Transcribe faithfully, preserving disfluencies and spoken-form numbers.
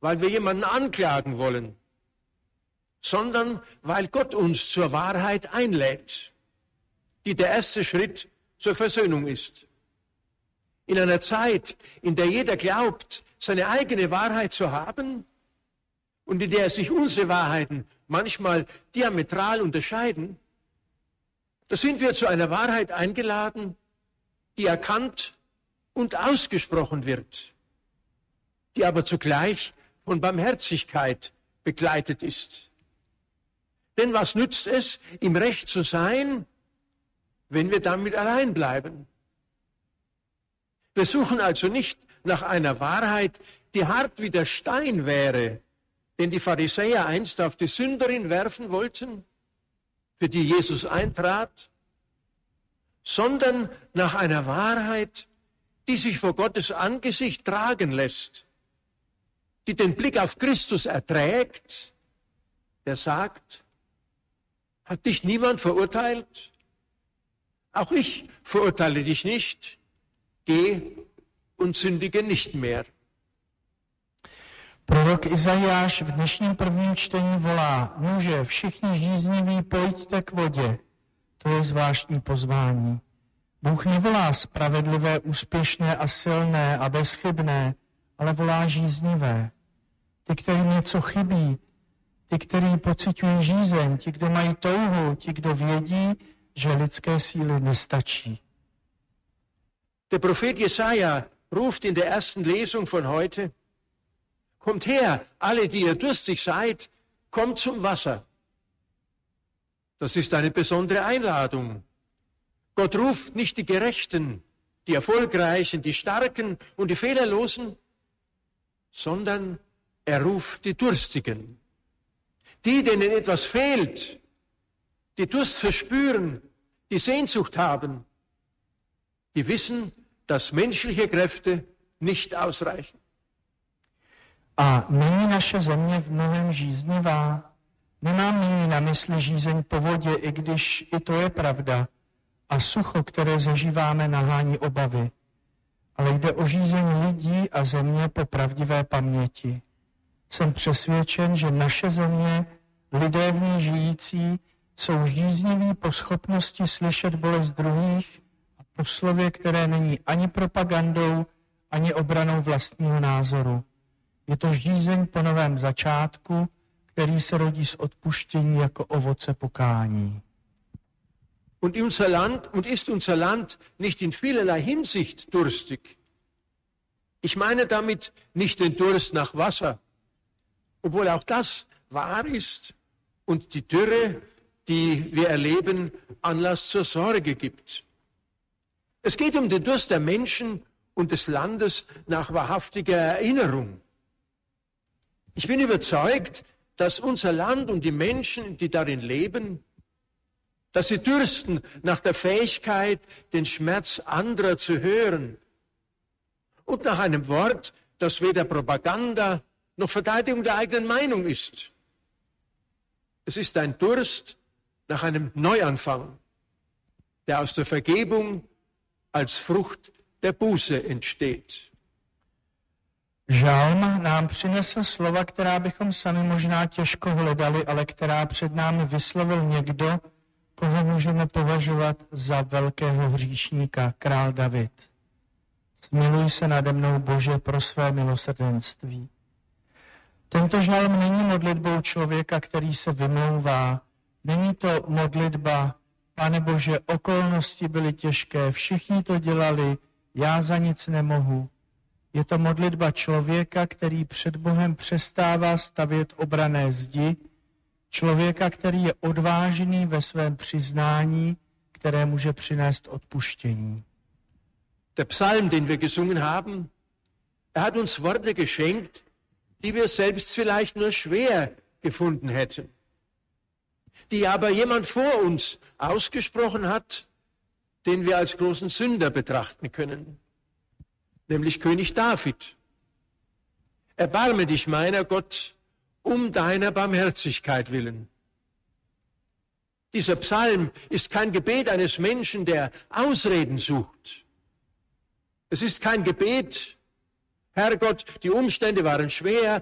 weil wir jemanden anklagen wollen, sondern weil Gott uns zur Wahrheit einlädt, die der erste Schritt zur Versöhnung ist. In einer Zeit, in der jeder glaubt, seine eigene Wahrheit zu haben und in der sich unsere Wahrheiten manchmal diametral unterscheiden, da sind wir zu einer Wahrheit eingeladen, die erkannt und ausgesprochen wird, die aber zugleich von Barmherzigkeit begleitet ist. Denn was nützt es, im Recht zu sein, wenn wir damit allein bleiben? Wir suchen also nicht nach einer Wahrheit, die hart wie der Stein wäre, den die Pharisäer einst auf die Sünderin werfen wollten, für die Jesus eintrat, sondern nach einer Wahrheit, die sich vor Gottes Angesicht tragen lässt, die den Blick auf Christus erträgt, der sagt, hat dich niemand verurteilt? Auch ich verurteile dich nicht. Geh und sündige nicht mehr. Prorok Izajáš v dnešním prvním čtení volá: muže, všichni žízniví, pojďte k vodě. To je zvláštní pozvání. Bůh nevolá spravedlivé, úspěšné a silné a bezchybné, ale volá žíznivé. Ty, kterým něco chybí, ty, kteří pociťují žízeň, ti, kdo mají touhu, ti, kdo vědí, že lidské síly nestačí. Der Prophet Jesaja ruft in der ersten Lesung von heute: Kommt her, alle, die ihr durstig seid, kommt zum Wasser. Das ist eine besondere Einladung. Gott ruft nicht die Gerechten, die Erfolgreichen, die Starken und die Fehlerlosen, sondern er ruft die Durstigen. Die, denen etwas fehlt, die Durst verspüren, die Sehnsucht haben, die wissen, dass menschliche Kräfte nicht ausreichen. A není naše země v mnohem žíznivá? Nemám nyní na mysli žízeň po vodě, i když i to je pravda. A sucho, které zažíváme, nahání obavy. Ale jde o žízeň lidí a země po pravdivé paměti. Jsem přesvědčen, že naše země, lidé v ní žijící, jsou žízniví po schopnosti slyšet bolest druhých a po slově, které není ani propagandou, ani obranou vlastního názoru. Je to žízeň po novém začátku, který se rodí z odpuštění jako ovoce pokání. Und unser Land, und ist unser Land nicht in vielerlei Hinsicht durstig? Ich meine damit nicht den Durst nach Wasser, obwohl auch das wahr ist und die Dürre, die wir erleben, Anlass zur Sorge gibt. Es geht um den Durst der Menschen und des Landes nach wahrhaftiger Erinnerung. Ich bin überzeugt, dass unser Land und die Menschen, die darin leben, dass sie dürsten nach der Fähigkeit, den Schmerz anderer zu hören und nach einem Wort, das weder Propaganda noch Verteidigung der eigenen Meinung ist. Es ist ein Durst nach einem Neuanfang, der aus der Vergebung als Frucht der Buße entsteht. Žálm nám přinesl slova, která bychom sami možná těžko hledali, ale která před námi vyslovil někdo, koho můžeme považovat za velkého hříšníka, král David. Smiluj se nade mnou, Bože, pro své milosrdenství. Tento žálm není modlitbou člověka, který se vymlouvá. Není to modlitba: Pane Bože, okolnosti byly těžké, všichni to dělali, já za nic nemohu. Je to modlitba člověka, který před Bohem přestává stavět obranné zdi, člověka, který je odvážný ve svém přiznání, které může přinést odpuštění. Der Psalm, den wir gesungen haben, er hat uns Worte geschenkt, die wir selbst vielleicht nur schwer gefunden hätten, die aber jemand vor uns ausgesprochen hat, den wir als großen Sünder betrachten können, nämlich König David. Erbarme dich, meiner Gott, um deiner Barmherzigkeit willen. Dieser Psalm ist kein Gebet eines Menschen, der Ausreden sucht. Es ist kein Gebet: Herrgott, die Umstände waren schwer,